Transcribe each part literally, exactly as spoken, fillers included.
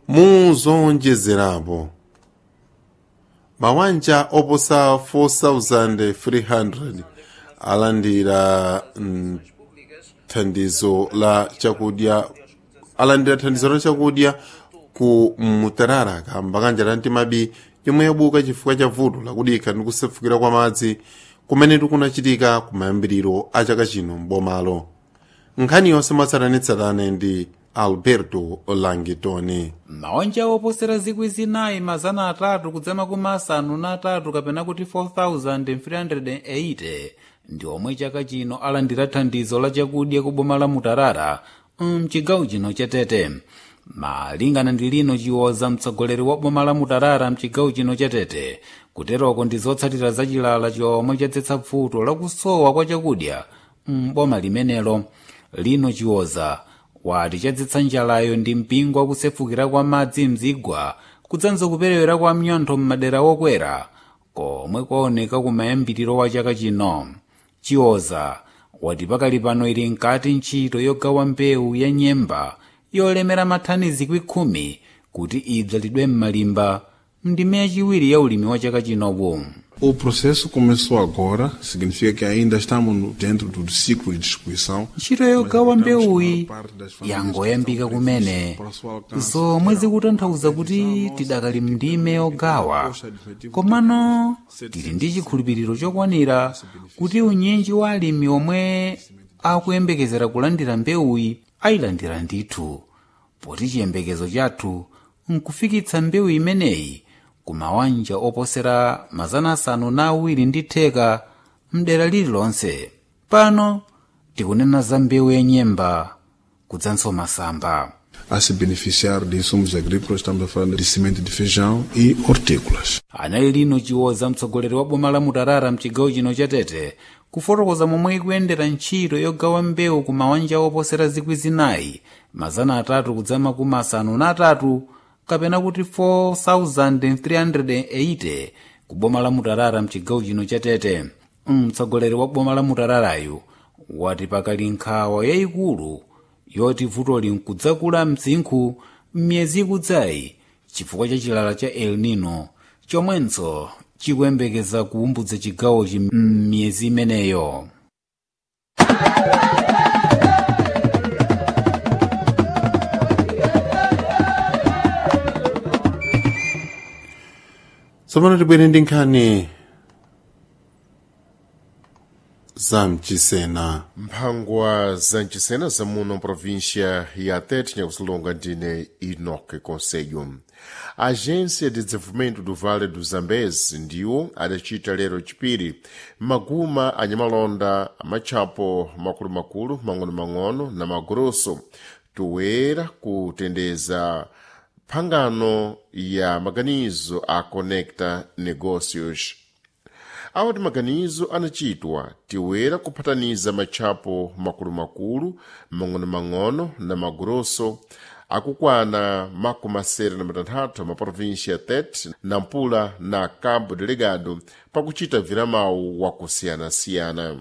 muzonjezerapo mabanja oposa four thousand three hundred alandira mm, thandizo la chakudya alandira thandizo la chakudya ku Mutarara kamba kanjala ntimabi yomwe yabuka chifukwa cha vuto lakudika ndi kusefukira kwa madzi kumene kunachitika kumayambiriro a chaka chino mbomalo. Nkhani yonse mwatsatanetsatane ndi Alberto Langitoni. Mabanja oposera zikwi zinayi mazana atatu kudzama kumasanu na atatu kapena kuti four thousand three hundred eighty ndi omwe chaka chino alandira thandizo la chakudya ku boma la Mutarara mchigawo chino cha Tete. Malingana ndi Lino Chiwoza, mtsogoleri wa boma la Mutarara mchigawo chino cha Tete, kuteroko ndi zotsatira za chilala chomwe chadzetsa vuto la kusowa kwa chakudya m'boma limenelo. Lino Chiwoza wati chadzetsa njalayo ndi mpingo wakusefukira kwa madzi mzigwa kudzanso kuperewera kwa mnyontho m'madera wokwera komwe kwaoneka kumayambiriro wa chaka chino. Chiwoza wati pakali pano ili nkati ntchito yogawa mbewu ya nyemba yolemera mathani zikwi khumi kuti idzalidwe m'malimba ndime yachiwiri ya ulimi wa chaka chinopo. O processo começou agora, significa que ainda estamos dentro do ciclo de distribuição. Ntchito yogawa mbewuyi yangoyambika kumene, zomwe zikutanthauza kuti tidakali mndime yogawa, komano tili ndi chikhulupiriro chokwanira kuti unyinji wa alimi omwe akuyembekezera kulandira mbewuyi ayilandira ndithu, poti chiyembekezo chathu nkufikitsa mbewu imeneyi kumawanja oposera mazana asanu na awiri ndi theka mdera lililonse. Pano tikunena za mbewu ya nyemba kudzanso masamba. A se beneficiar de insumos agrícolas, estamos a falar de semente de feijão e hortícolas. Anali Lino Chiwoza, mtsogoleri wa boma la Mutarara mchigawo chino cha Tete, kufotokoza momwe ikuyendera ntchito yogawa mbewu ku mawanja oposera zikwi zinayi mazana atatu kudzama kumasanu na atatu kapena kuti four thousand three hundred eighty ku boma la Mutarara mchigawo chino cha Tete. Mtsogoleri wa boma la Mutararayu wati pakali nkhawa yayikulu yoti vutoli nkudzakula msinkhu m'miyezi ikudzayi chifukwa cha chilala cha El Nino chomwenso chikuyembekeza kuumbudza chigawochi m'miyezi imeneyo. Tsopano tibwere ndi nkhani za mchisena. Mphangwa za mchisena za muno província ya Tete nyakusilonga ndine Enoque Conselho. A Agência de Desenvolvimento do Vale do Zambezi ndiwo adachita lero chipiri maguma anyamalonda amachapo makulu-makulu mang'ono-mang'ono na magrosso toera kutendeza phangano ya maganizo a Conecta Negócios. Awati maganizo anachitwa tiwera kupataniza machapo makulu-makulu mang'ono-mang'ono na magrosso akukwana makumasere na matanthatu ma província Tete, Nampula na Cabo Delegado pakuchita viramawu wakusiyana-siyana.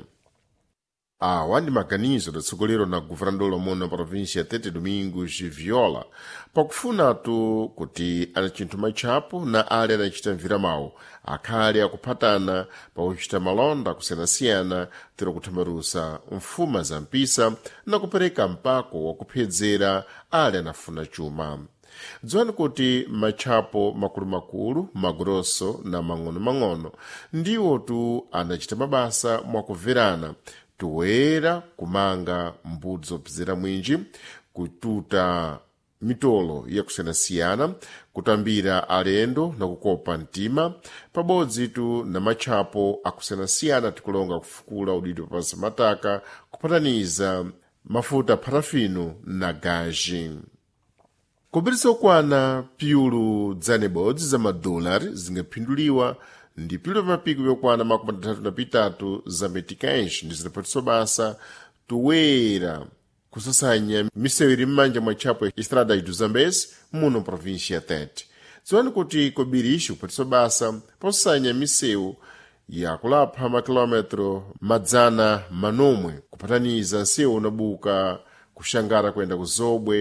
Awa ndi maganizo adatsogolerwa na governador muno na província Tete Domingos Viola pakufunatu kuti anachinthu machapo na ali anachita viramawu akhale akuphatana pakuchita malonda kusiyana-siyana tero kuthamarusa mfuma za mpisa na kupereka mpako wakuphedzera ali anafuna chuma. Dziwani kuti machapo makulu-makulu, magrosso na mang'ono-mang'ono ndiwo tu anachita mabasa mwakuverana toera kumanga mbudzi zopezera mwinji, kututa mitolo yakusiyana-siyana, kutambira alendo na kukopa mtima, pabodzi tu na machapo akusiyana-siyana tikulonga kufukula udidi papasa mataka, kupataniza mafuta parafino na gaji. Kubirisa ukwana piulu dzanebodzi za madolari zingaphinduliwa ndi piulu mapiko yokwana makumi atatu na pitatu za meticais ndi zidapatiso basa toera kusasanya misewu iri m'manja mwa chapo ya estrada do Zambezi muno província ya Tete. Dziwani kuti kobirishi kupatiso basa posasanya misewu ya kulapha makilometro madzana manomwe kupataniza nsewu unabuka kushangara kwenda ku Zobwe